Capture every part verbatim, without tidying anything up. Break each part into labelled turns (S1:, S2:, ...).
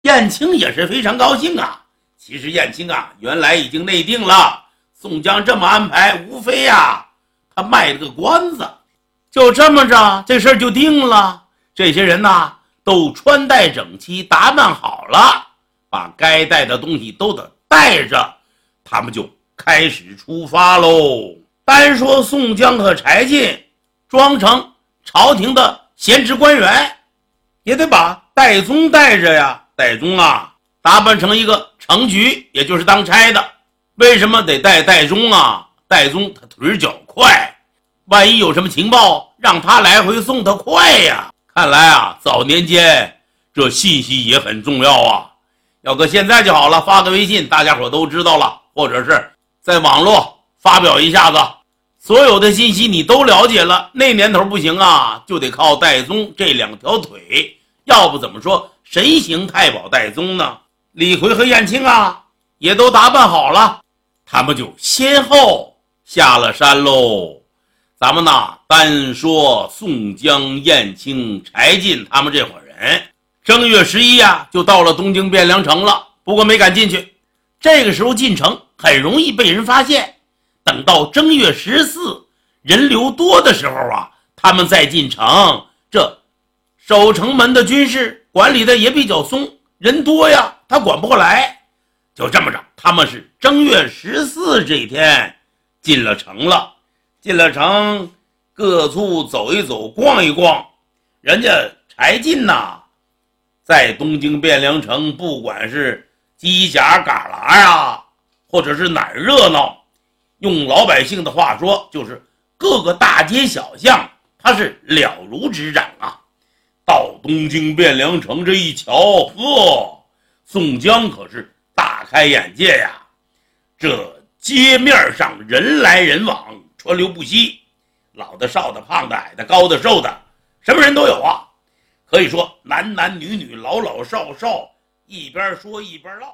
S1: 燕青也是非常高兴啊。其实燕青啊，原来已经内定了，宋江这么安排，无非呀，他卖了个关子。就这么着，这事儿就定了。这些人呐，都穿戴整齐，打扮好了，把该带的东西都得带着，他们就开始出发喽。单说宋江和柴进装成朝廷的闲职官员，也得把戴宗带着呀。戴宗啊，打扮成一个程局，也就是当差的。为什么得带戴宗啊？戴宗他腿脚快，万一有什么情报，让他来回送他快呀。看来啊，早年间这信息也很重要啊。要搁现在就好了，发个微信，大家伙都知道了，或者是在网络发表一下子，所有的信息你都了解了。那年头不行啊，就得靠戴宗这两条腿，要不怎么说神行太保戴宗呢？李逵和燕青啊，也都打扮好了，他们就先后下了山喽。咱们呢，单说宋江、燕青、柴进他们这伙人，正月十一啊，就到了东京汴梁城了。不过没敢进去，这个时候进城很容易被人发现。等到正月十四人流多的时候啊，他们再进城，这守城门的军士管理的也比较松，人多呀，他管不过来。就这么着，他们是正月十四这天进了城了。进了城，各处走一走，逛一逛。人家柴进呐，在东京汴梁城，不管是犄角旮旯呀，或者是哪儿热闹，用老百姓的话说，就是各个大街小巷，他是了如指掌啊。到东京汴梁城这一瞧，呵，宋江可是大开眼界呀！这街面上人来人往，川流不息，老的少的胖的矮的高的瘦的，什么人都有啊。可以说男男女女老老少少，一边说一边唠。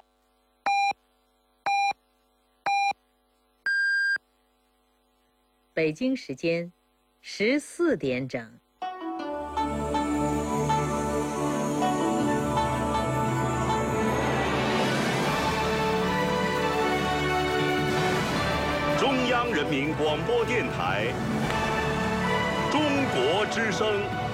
S2: 北京时间十四点整。
S3: 中央人民广播电台，中国之声。